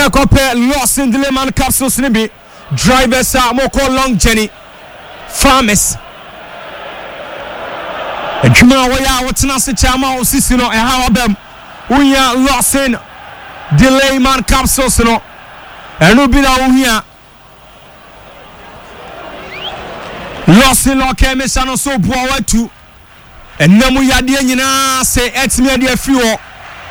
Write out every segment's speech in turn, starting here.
Corner Copper, lost in the Lehman capsules. Drivers are more long journey. Farmers. And come on, what's not the Chama or Sissino and how them we are lost in the Lehman capsules. And we'll be down here. Lost in Loke Messano so poor too. And Namu Yadiana say, it's me, dear fuel.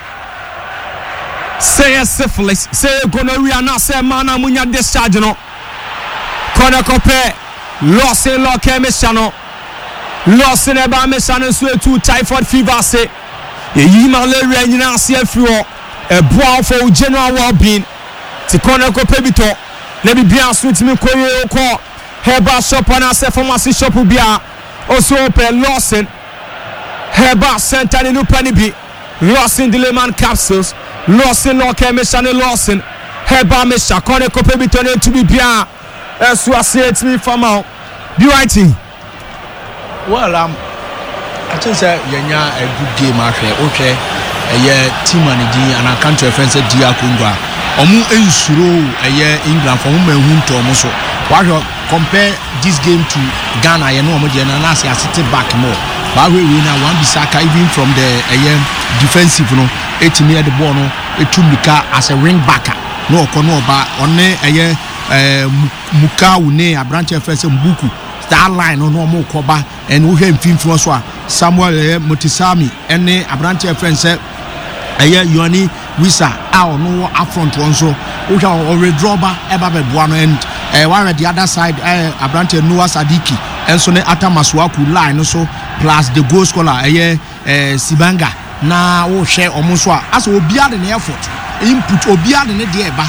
Say syphilis, say gonorrhea, not say mana munya discharge no. Corner Copé, lost in Loke Messano. Lost in Eba Messano, so to typhoid fever say. Ye malaria in our fuel. A brown for general well-being. To Corner Copé bito. Let me be honest with me, call. Herbal shop and a pharmacy shop will be also open. Lawson Herbal Center in Upanibi. Lawson the Lehman capsules. Lawson Loke Meshane Lawson Herbal Mesha Corner Copé to be bien. As I say it me from out. Do I think? Well, I think that you're a good game actually. Okay, team manager and I can't reference a Diakunga. Omu ensuro England for whom so why compare this game to Ghana you know I sit back more but we now one Bissaka even from the defensive no 8 near the ball no etumika as a ring backer no kono ba one muka une a branch first mbuku that line no more koba and we have influence Samuel Motisami and a branch friend said Yoni Wisa our no upfront one so we can already draw back one and one at the other side a branch Noah Sadiki and so Atamaswaku line also plus the goal scorer Sibanga na o share almost as we be an effort input obia in the deba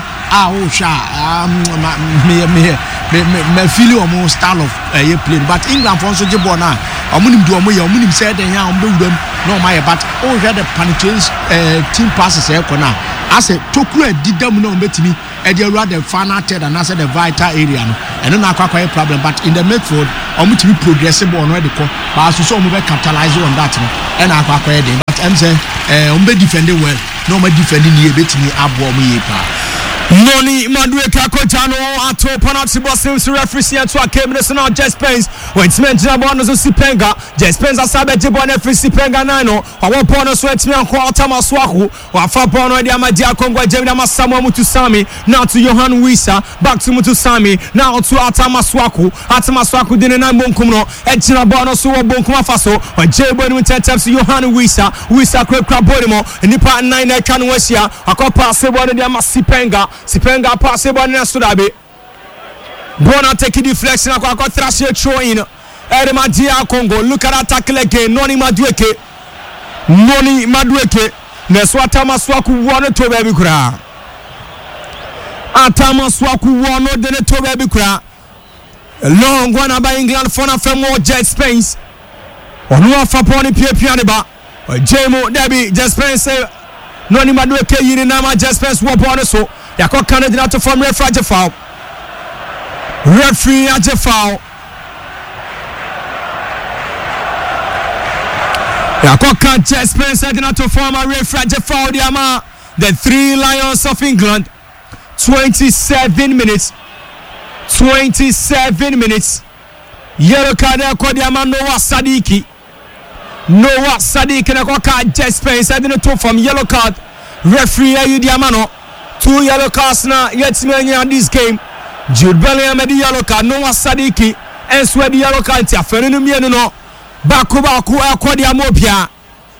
me feel almost style of play but England for so jibona omunim do omunim said den ya ombe wudam no my but o hear the penetrations team passes corner as a tokura didam no betimi e dey rather final third and as the vital area no and no akwa problem but in the midfield omutimi progressive on where the call but so omu be capitalize on that no and akwa dey but am say ombe defend well no ma defending here betimi abo omu ye pa Noni Madueka Kojano ato penalty boxing referee to a came national Just Pens when it's mentioned about no Sipenga Just Pens asabe jibone free Sipenga nano wa bono so etimi anko atamaswaku wa fa bono dia madia Kongo jemina masamu Mutusami now to Johan Wisa back to Mutusami now to atamaswaku dine na bonkum no etina bono so wo bonkum afaso wa jebo ni tetem so Johan Wisa kra bodimo nipa 9 na kan wasia akopa se bono dia Sipenga pass it on Sudabe. Bona take deflection. I got thrash here throwing. Madia Congo. Look at that tackle again. Noni Madueke. Neswata Maswaku won to baby kra. Atamaswaku won the to baby kra. Long one by England for a more Jet Space. On one for Pony Pianiba. Jemo Debbie Jet Space. Noni Madueke Yinama Jet Space won so. Yako Canada to form referee foul. Referee at foul. Yako Canada Spencer to form a referee foul. The Three Lions of England. 27 minutes. 27 minutes. Yellow card Kodiama Noah Sadiki. Noah Sadiki Yako Canada Spencer to form yellow card. Referee Diamano. 2 yellow cards now yet in this game. Jude Bellingham the yellow card, Noah Sadiki, and swear the yellow card. Fernando Miano, Baku Aquadia Mopia.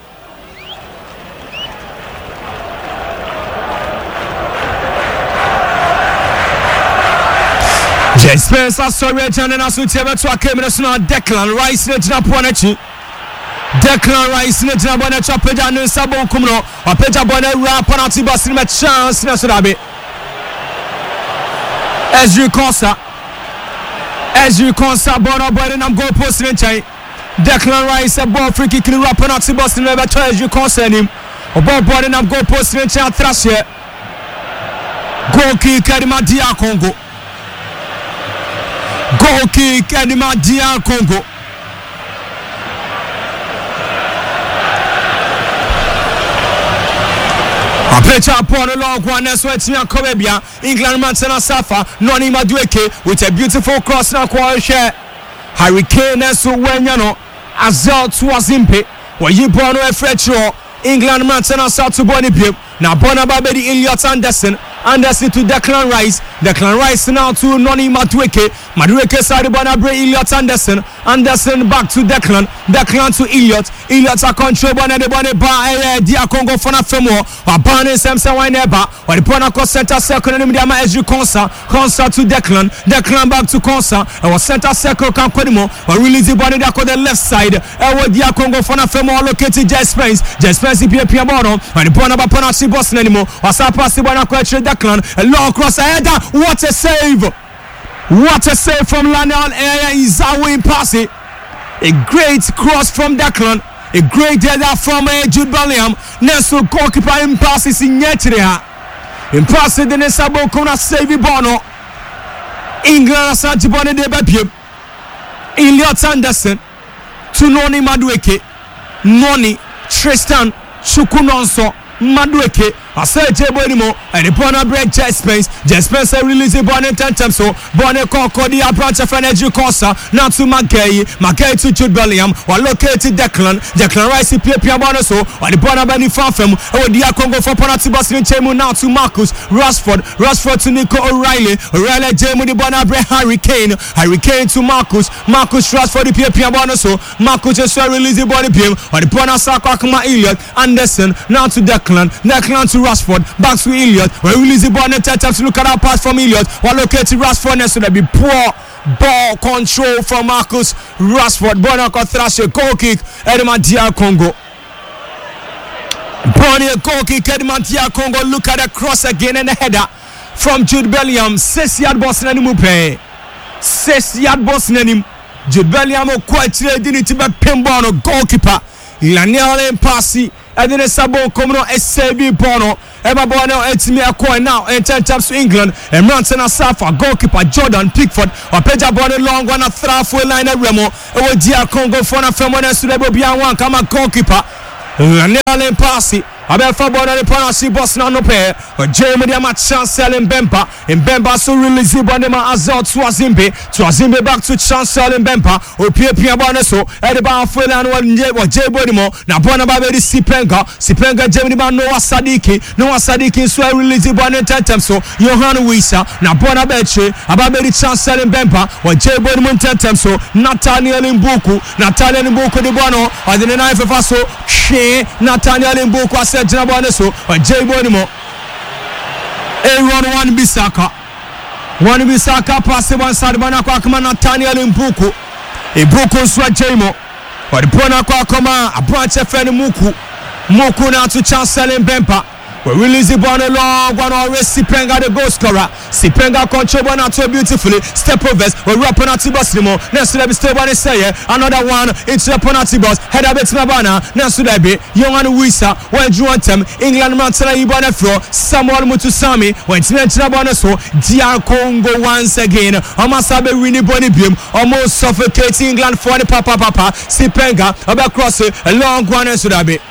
Jay Spencer, sorry, and as we tell you, Declan Rice, Declan Rice in the Jabana Chapeja no Sabon Kumno, or Pejabona rap penalty bus in my chance Nasurabe. As you consa Bono Boden and goal post in Chai. Declan Rice a ball free kick in rap penalty bus in the as you consa him. Or Bob Boden and goal post in Chai Thrash here. Goal kick Madia Congo. Goal kick Madia Congo. Wapecha upon a long one, that's where Tia Kobebia, England Mantana Safa, Noni Madueke, with a beautiful cross now, share. Hurricane Nesu Wenyano, Azal Tuazimpe, where you born a Fretro, England Mantana South to Bonnie now Bonababedi Elliot Anderson to Declan Rice now to Noni Madueke side Bonabre Elliot Anderson back to Declan to Elliot a control Bonade Bonne Dia Congo Fona Femo or Barney Samson Wineba or the Bonaco center circle and Miama Eju Consa to Declan back to Consa and was center circle Canquedimo or release the body that the left side Dia Congo Fona Femo located Jess Spence Piamono and the Bonaba Boston anymore. Was up past the one Declan. A long cross ahead. What a save! What a save from Lionel Izawi Impasi. A great cross from Declan. A great header from Jude Bellingham. Nesu goalkeeper Impasi Signetria. Impasi the Nesabo Kona save Bono. England Santibone de Bepie. Elliot Anderson to Noni Madueke. Noni Tristan Chukunonso Madueke, I said Jebonimo, and the Bona break Jess Spence release the Bonnet Tentem so Bonnet Coco, the approach of energy Cosa, now to Mackay to Jude Bellingham, or located Declan Rice, Pia Bonaso, or the Bona Benny Farfem, or the Congo for Ponatibas in Chemu now to Marcus Rashford to Nico O'Reilly Jemu the Bona break Hurricane to Marcus Rashford, the Pia Bonaso, Marcus just release the body PM, or the Bona Sakakuma Elliot Anderson, now to Declan to Rashford, back to Elliot. We release the ball, to look at our pass from Elliot. While located Rashford, so there be poor ball control from Marcus Rashford. Bonako thrash a goal kick. Edema DR Congo. Bonnie a goal kick. Edema DR Congo. Look at the cross again and the header from Jude Bellingham. 6 yard boss na nimu pe. 6 yard boss na nimu. Jude Bellingham o quite ready to be pinball goalkeeper. Lionel Impasi. And then a Sabon Commono SAB Bono, Emma Bono, Etime Akoi now, and 10 times to England, and Ranson Asafa, goalkeeper Jordan Pickford, or Peja Bono long one, a throw line at Remo, or Dia Congo for a feminine Sudebo Bian, come a goalkeeper, Lionel Impasi. Abefa Bono the Panasi Boston no pair, or Jeremy Chancel in Bemba so release Bonema Azot Swazimbe back to Chancel in Bemba, or Pia Bonaso, Edaba Fulan or J Bonimo, now Bonababedi Sipenga, Jeremy Noah Sadiki, so release Bonetem, so Johan Wisa, now Bonabeche, Ababedi Chancel in Bemba, or J Bonimo Tentem, so Nathaniel Mbuku the Bono, or the knife of Aso, Nathaniel Mbuku. Jinaboneso or J Bonimo. Aaron Wan Bissaka pass one side Banako Akama Nathaniel Mbuku. Ibuku Swa Jemo. Or the Bonako Akama, a branch of Muku now to Chancel in Bempa. We release the ball long one always Sipenga the goal scorer. Sipenga control one out beautifully. Step overs. We rap on Atibosimo. Next to the step one is say another one into the penalty box. Head a bit Nabana. Next to the Yohan Wisa. When drew on them. England Mantana Ibana Fro. Samuel Mutusami. When it's mentioned about us. DR Congo once again. Amasabe Winnie Bonnie Beam. Almost suffocating England for the Papa. Sipenga. About cross it. A long one into the bit.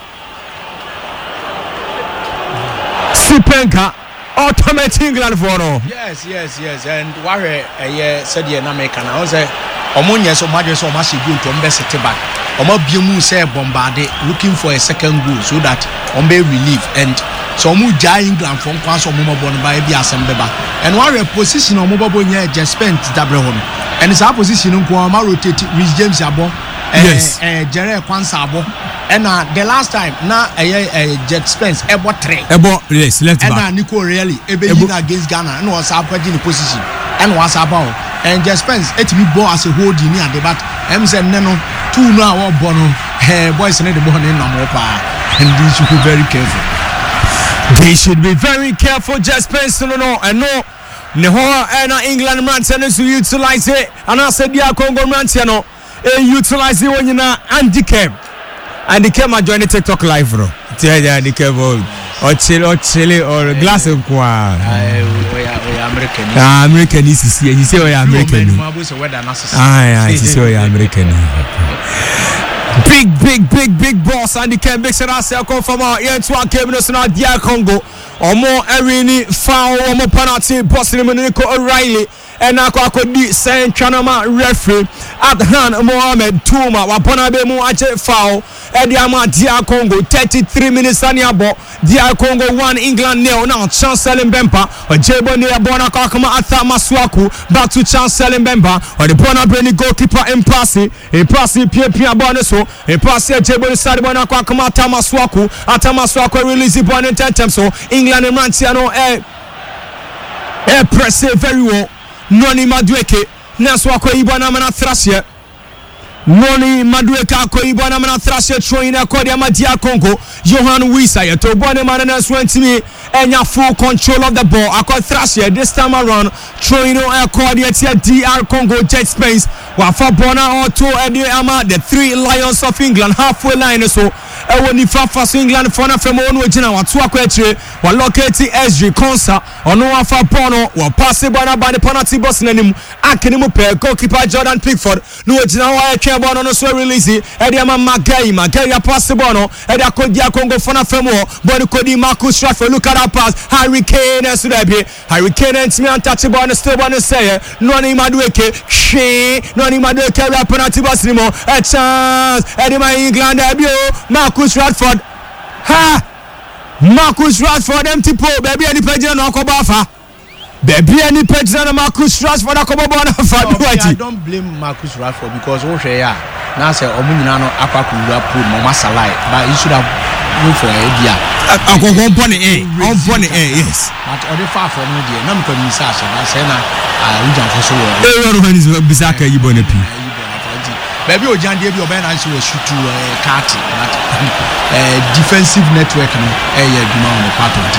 Sipenga automatic England for no. Yes, and Warre said yeah, American. I was a Omonia so much so much good to Mbese back. Omo Biumu say bombarded looking for a second goal so that Ombe relief and so mu jai England from Kwanso Momo Bon by Bia Sembeba. And Warre position on Mobo Nya just spent Dabrehon. And it's our position on Kwama rotate Rich James Yabo. Yes, Jerry Kwansabo. And the last time now Jet Spence Ebo yes left back and Nico really against Ghana and was up in the position and was about and Jet Spence it me ball as a whole in the but said no 2 now bono boys in the morning and they should be very careful. They should be very careful. Jet Spence no and no and England man to utilize it and I said yeah Congo man utilize it when you know and they came and join the TikTok live, bro. They came or chill or glass of qua. American. American is here. You say we are American. I see we are American. Big boss and the came big circle from our here to our came no DR Congo. Omo Erini foul omo penalty boss ni Nico O'Reilly and akodi Saint Chanama referee Adhan Mohamed Touma wapona be mu ache foul Ediama DR Congo 33 minutes aniabo DR Congo 1 England 0 now Chancellor Mbemba Ojebo ni abona kakama Atha Masuaku back to Chancellor Mbemba or the bona breni goalkeeper Impasi pia abona so Impasi Ojebo ni side bona kakama Atha Masuaku release bona in 10 times so England and Mantiano press it very well Noni Madueke Naswako Ibana Mana Thrasher Noni Madueke Ako Ibana Mana Thrasher throwing a Kodia Madia Congo Johan Wisa to Bone Mananas went to me and you full control of the ball. Ako Thrasher this time around throwing a Kodia DR Congo Jet Space while for Bona or two Eddie Ama the 3 Lions of England halfway line so when you fast England for from one way now to Aquatre while locating SG Consa or no for Bono or passing by the penalty box in him Akinimu pair goalkeeper Jordan Pickford no now I care about on so release Eddie Ama Magai pass the Bono Eddie Kodia Congo for from but Cody Marcus Rashford look at that pass Harry Kane and to me untouchable and still want to say Noni Madueke Noni Madueke penalty box anymore a chance Eddie England debut Marcus Rashford Marcus Rashford empty pole baby any page no akobafa baby any page no Marcus Rashford akoba na fa I don't blame Marcus Rashford because o hwe ya na say omu nyina no akwakuwa pool mo masalai but he should have go for a dia akoko on yes but or the far from there na mko ni sa na say na ujan for so no is bizaka yibone pi baby ojan dey bi oben na so shoot card but defensive network no adwuma on the part of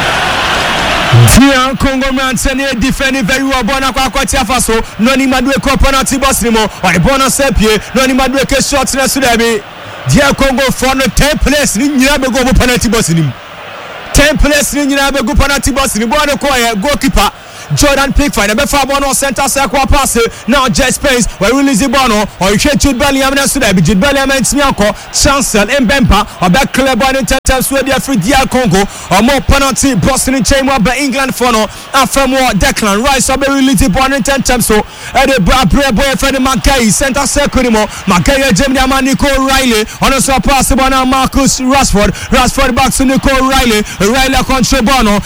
DR Congo man sene defending very well bona kwa Faso Noni Madueke penalty box ni mo or the bonus sepie Noni Madueke shot na so there DR Congo for no 10 place ni nyina be go penalty box ni 10 place ni nyina be go penalty box ni bona ko goalkeeper Jordan Pickford the before Bono center circle pass now Jet Space we release the Bono or Jude Bellingham na so there Jude Bellingham Ntimiako Chancel Mbemba or back clear ball in times we be free DR Congo or more penalty Boston in chain by England for no after more Declan Rice or be release the ball in 10 times so the boy Freddie Mackay center circle anymore Mackay Jamie Nico O'Reilly on a pass by now Marcus Rashford back to Nico O'Reilly control Bono